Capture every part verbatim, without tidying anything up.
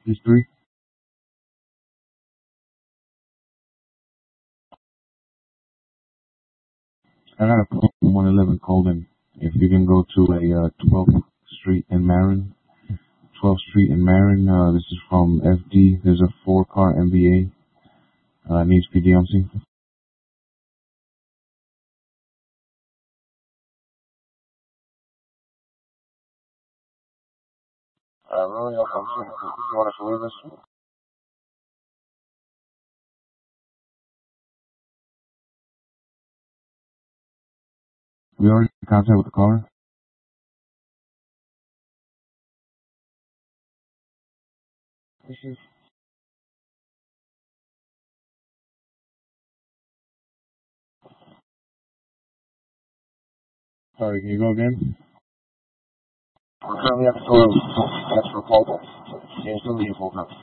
These three? I got a one eleven Colden. If you can go to a uh, twelfth Street in Marin, twelfth Street in Marin, uh, this is from F D. There's a four car M V A. Uh, needs P D on scene. Uh, really? Okay. You want us to leave this? We already in contact with the caller? Issues. Sorry, can you go again? We're currently at the store. That's for call. Yeah, still need a full cup.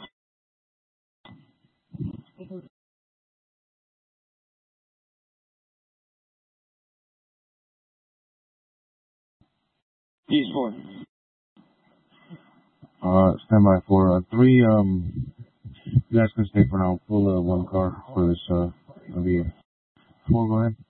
East four. Uh, stand by for, uh, three, um, you guys can stay for now. Pull, uh, one car for this, uh, M V A. Four, go ahead.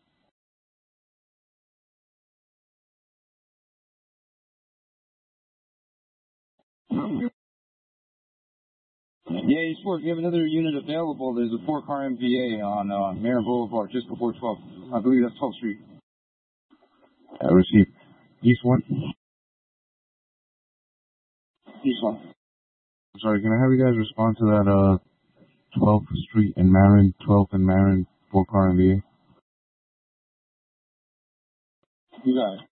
Yeah, East four, if you have another unit available, there's a four car M V A on, uh, Marin Boulevard, just before twelve. I believe that's twelfth Street. Uh, receive. East one. East one. Sorry, can I have you guys respond to that, uh, twelfth Street in Marin, twelfth and Marin, four car M V A? You got it.